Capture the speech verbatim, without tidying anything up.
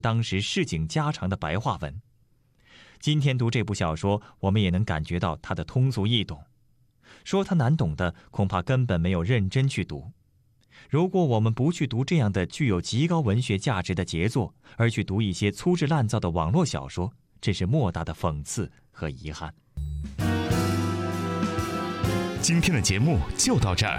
当时市井家常的白话文。今天读这部小说，我们也能感觉到它的通俗易懂。说它难懂的，恐怕根本没有认真去读。如果我们不去读这样的具有极高文学价值的杰作，而去读一些粗制滥造的网络小说，这是莫大的讽刺和遗憾。 今天的节目就到这儿，